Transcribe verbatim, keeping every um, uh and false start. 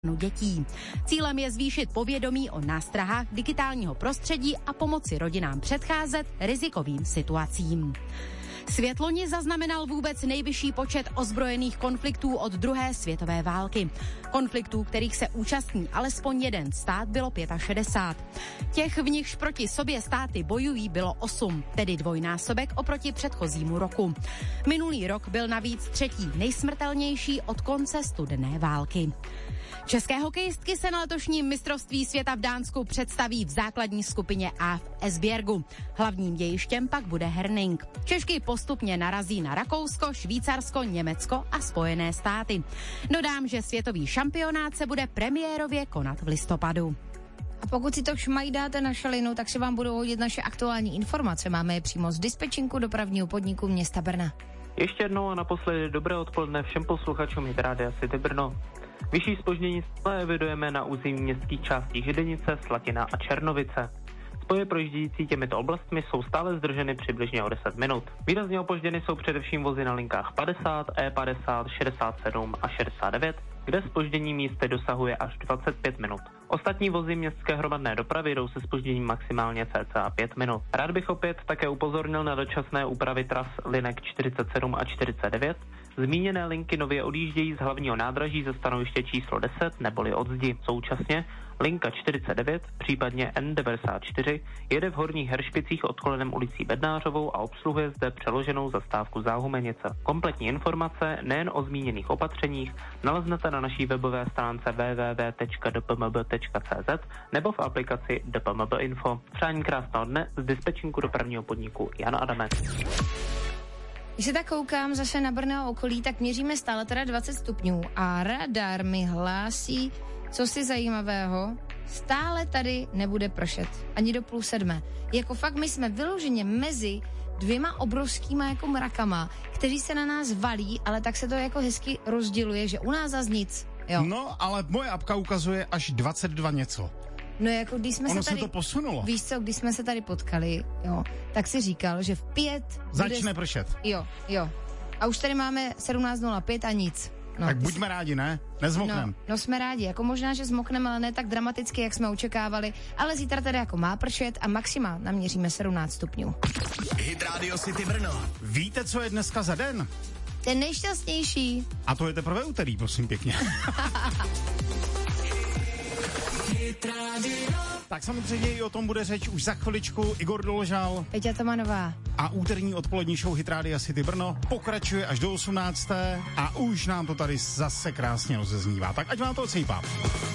dětí. Cílem je zvýšit povědomí o nástrahách digitálního prostředí a pomoci rodinám předcházet rizikovým situacím. Svět loni zaznamenal vůbec nejvyšší počet ozbrojených konfliktů od druhé světové války. Konfliktů, kterých se účastní alespoň jeden stát, bylo šedesát pět. Těch, v nichž proti sobě státy bojují, bylo osm, tedy dvojnásobek oproti předchozímu roku. Minulý rok byl navíc třetí nejsmrtelnější od konce studené války. České hokejistky se na letošním mistrovství světa v Dánsku představí v základní skupině A v Esbjergu. Hlavním dějištěm pak bude Herning. Češky postupně narazí na Rakousko, Švýcarsko, Německo a Spojené státy. Dodám, že světový šampionát se bude premiérově konat v listopadu. A pokud si to šmajdáte na šalinu, tak se vám budou hodit naše aktuální informace. Máme je přímo z dispečinku dopravního podniku města Brna. Ještě jednou a naposledy dobré odpoledne všem posluchačům Hydradia City Brno. Vyšší zpoždění stále evidujeme na území městských částí Židenice, Slatina a Černovice. Spoje projíždějící těmito oblastmi jsou stále zdrženy přibližně o deset minut. Výrazně opožděny jsou především vozy na linkách padesát, E padesát, šedesát sedm a šedesát devět, kde zpoždění místy dosahuje až dvacet pět minut. Ostatní vozy městské hromadné dopravy jdou se zpožděním maximálně cca pět minut. Rád bych opět také upozornil na dočasné úpravy tras linek čtyřicet sedm a čtyřicet devět. Zmíněné linky nově odjíždějí z hlavního nádraží ze stanoviště číslo deset neboli od zdi. Současně linka čtyřicet devět, případně N devadesát čtyři, jede v Horních Heršpicích odklonem ulicí Bednářovou a obsluhuje zde přeloženou zastávku Záhumenice. Kompletní informace nejen o zmíněných opatřeních naleznete na naší webové stránce w w w tečka d p m b tečka c z nebo v aplikaci D P M B Info. Přání krásného dne z dispečinku dopravního podniku Jan Adamec. Když se tak koukám zase na Brno a okolí, tak měříme stále teda dvacet stupňů a radar mi hlásí, co si zajímavého, stále tady nebude pršet, ani do půl sedmé. Jako fakt my jsme vyloženě mezi dvěma obrovskýma jako mrakama, kteří se na nás valí, ale tak se to jako hezky rozděluje, že u nás zas nic. Jo. No, ale moje apka ukazuje až dvacet dva něco. No jako když jsme ono se tady... se to posunulo. Víš co, když jsme se tady potkali, jo, tak si říkal, že v pět... Začne bude... pršet. Jo, jo. A už tady máme sedmnáct nula pět a nic. No, tak buďme rádi, ne? Nezmoknem. No, no jsme rádi, jako možná, že zmokneme, ale ne tak dramaticky, jak jsme očekávali, ale zítra tady jako má pršet a maxima naměříme sedmnáct stupňů. Hit Radio City Brno. Víte, co je dneska za den? Ten nejšťastnější. A to je teprve úterý, prosím pěkně. Tak samozřejmě i o tom bude řeč už za chviličku. Igor Doložal, Peťa Tomanová a úterní odpolední show Hit Radio City Brno pokračuje až do osmnácté a už nám to tady zase krásně rozeznívá. Tak ať vám to odsejpá.